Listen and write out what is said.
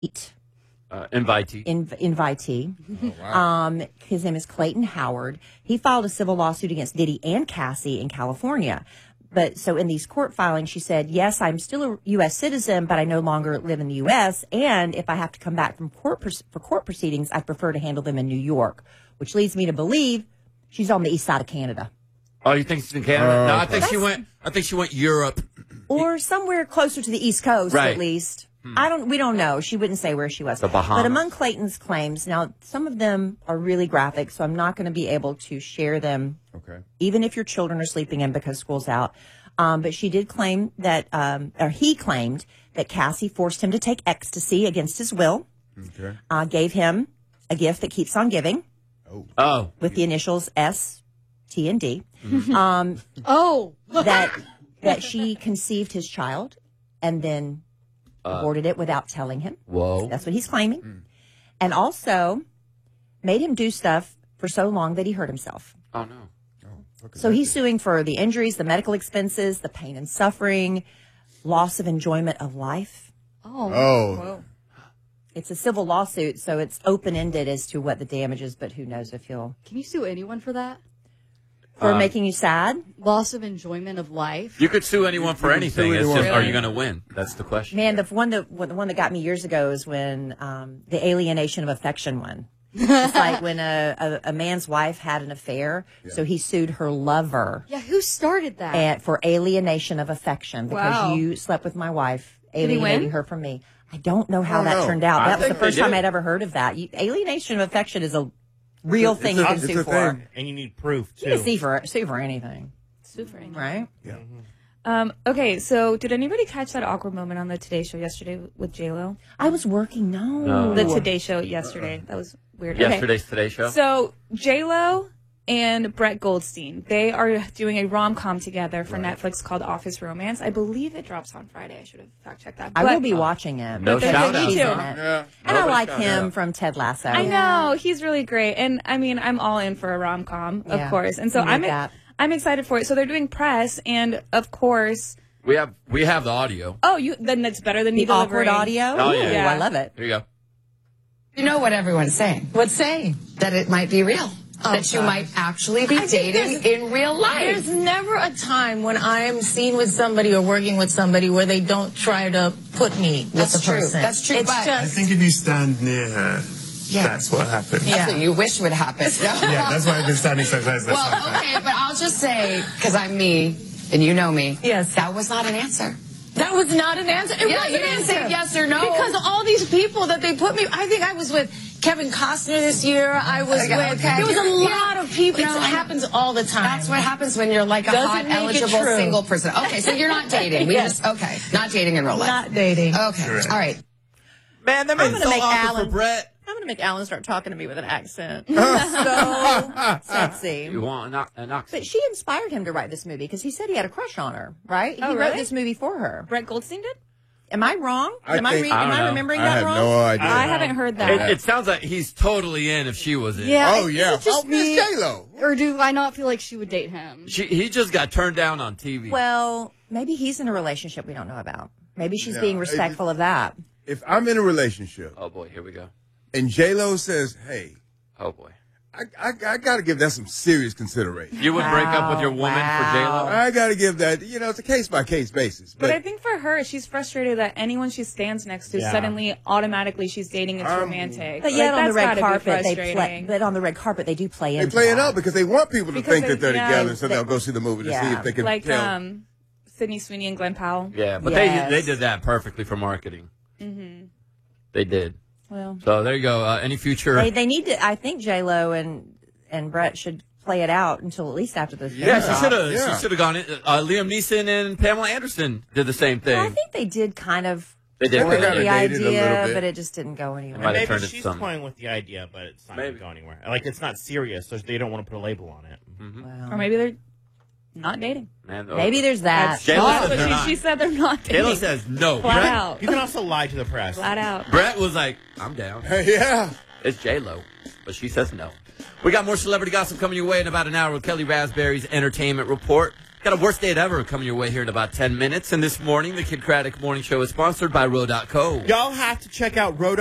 Invitee. Invitee. Oh, wow. His name is Clayton Howard. He filed a civil lawsuit against Diddy and Cassie in California. But so in these court filings, she said, yes, I'm still a U.S. citizen, but I no longer live in the U.S. And if I have to come back from court proceedings, I prefer to handle them in New York, which leads me to believe she's on the east side of Canada. Oh, you think she's in Canada? No, I think she went Europe. Or somewhere closer to the East Coast, right. At least. We don't know. She wouldn't say where she was. The Bahamas. But among Clayton's claims, now some of them are really graphic, so I'm not going to be able to share them. Okay. Even if your children are sleeping in because school's out. But she did claim that, or he claimed that Cassie forced him to take ecstasy against his will. Okay. Gave him a gift that keeps on giving. Oh. With the initials S, T, and D. That she conceived his child and then aborted it without telling him. Whoa. That's what he's claiming. And also made him do stuff for so long that he hurt himself. Oh, no. So he's suing for the injuries, the medical expenses, the pain and suffering, loss of enjoyment of life. Oh. It's a civil lawsuit, so it's open-ended as to what the damage is, but who knows if he'll... Can you sue anyone for that? For making you sad? Loss of enjoyment of life? You could sue anyone for anything. It's just, are you going to win? That's the question. Man, the one that got me years ago is when the alienation of affection won. It's like when a man's wife had an affair, so he sued her lover. Yeah, who started that? For alienation of affection because you slept with my wife, alienating her from me. I don't know how that turned out. That was the first time I'd ever heard of that. Alienation of affection is a real thing you can sue for. And you need proof, too. You can sue for anything. Sue for anything. Right? Yeah. Okay, so did anybody catch that awkward moment on the Today Show yesterday with J-Lo? I was working. No. The Today Show yesterday. That was weird. Yesterday's Today Show? So J-Lo and Brett Goldstein, they are doing a rom-com together for Netflix called Office Romance. I believe it drops on Friday. I should have fact-checked that. I will be watching it. No shout out. Me too. Yeah. And I like him from Ted Lasso. I know. He's really great. And, I mean, I'm all in for a rom-com, of course. And so I'm excited for it. So they're doing press, and, of course... We have the audio. Oh, then that's better than the awkward audio? Oh, yeah. Ooh, I love it. Here you go. You know what everyone's saying. What's saying? That it might be real. That you might actually be dating in real life. There's never a time when I'm seen with somebody or working with somebody where they don't try to put me with the person. That's true. It's But just, I think if you stand near her, that's what happens. that's what you wish would happen. Yeah, that's why I've been standing so close. Well, okay, but I'll just say, because I'm me, and you know me, yes, that was not an answer. That was not an answer. It was you an didn't answer. say yes or no. Because all these people that they put me, I think I was with Kevin Costner this year. I was there was a lot of people. It happens all the time. That's what happens when you're like a hot, eligible, single person. Okay, so you're not dating. Not dating in real life. Not dating. Okay, all right. Man, that made it so awkward for Brett. I'm going to make Alan start talking to me with an accent. So sexy. You want an accent? But she inspired him to write this movie because he said he had a crush on her, right? Oh, he really? wrote this movie for her. Brett Goldstein did? Am I wrong? Am I remembering I that have wrong? no idea. I haven't heard that. It sounds like he's totally in if she was in. Yeah. Oh, yeah. Just Miss me. J-Lo. Or do I not feel like she would date him? He just got turned down on TV. Well, maybe he's in a relationship we don't know about. Maybe she's being respectful of that. If I'm in a relationship Oh, boy, here we go. and J-Lo says, hey, Oh, boy. I got to give that some serious consideration. You would break up with your woman for J-Lo? I got to give that, it's a case-by-case basis. But I think for her, she's frustrated that anyone she stands next to suddenly, automatically, she's dating. It's romantic. But yet on the red carpet, they do play They into play it that. up because they want people to Because think that they're they- together, so they'll go see the movie to see if they can Like tell. Sydney Sweeney and Glenn Powell. Yeah, but Yes. they did that perfectly for marketing. Mm-hmm. They did. Well, So there you go. Any future... they need to. I think J-Lo and Brett should play it out until at least after this. Yeah, she should have. She should have gone in. Liam Neeson and Pamela Anderson did the same thing. Well, I think they did kind of. They did. toy with kinda the dated a little idea, bit. but it just didn't go anywhere. Might have Maybe turned it she's something. toying with the idea, but it's not going to go anywhere. Like, it's not serious, so they don't want to put a label on it. Wow. Or maybe they're not dating. Man, Maybe there's that. J-Lo That's says what they're not. she said they're not dating. J-Lo says no. Flat out. You can also lie to the press. Flat out. Brett was like, I'm down. Yeah. It's J-Lo. But she says no. We got more celebrity gossip coming your way in about an hour with Kelly Raspberry's Entertainment Report. Got a worst date ever coming your way here in about 10 minutes. And this morning, the Kid Craddock Morning Show is sponsored by Row.co. Y'all have to check out Row.co.